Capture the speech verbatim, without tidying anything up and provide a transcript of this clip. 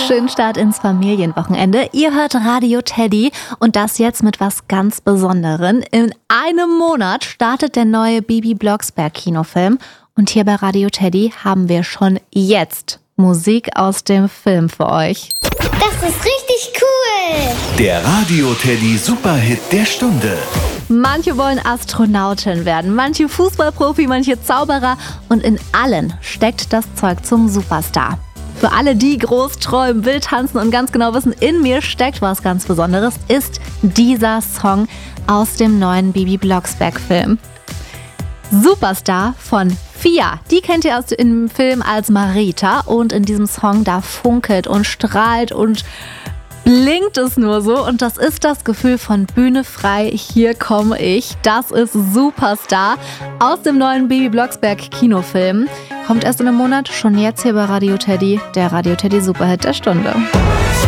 Schönen Start ins Familienwochenende. Ihr hört Radio Teddy und das jetzt mit was ganz Besonderem. In einem Monat startet der neue Bibi Blocksberg-Kinofilm und hier bei Radio Teddy haben wir schon jetzt Musik aus dem Film für euch. Das ist richtig cool! Der Radio Teddy Superhit der Stunde. Manche wollen Astronautin werden, manche Fußballprofi, manche Zauberer und in allen steckt das Zeug zum Superstar. Für alle, die groß träumen, wild tanzen und ganz genau wissen, in mir steckt was ganz Besonderes, ist dieser Song aus dem neuen Bibi Blocksberg-Film. Superstar von Fia. Die kennt ihr aus dem Film als Marita und in diesem Song da funkelt und strahlt und blinkt es nur so und das ist das Gefühl von Bühne frei, hier komme ich. Das ist Superstar aus dem neuen Bibi Blocksberg Kinofilm. Kommt erst in einem Monat, schon jetzt hier bei Radio Teddy, der Radio Teddy Superhit der Stunde.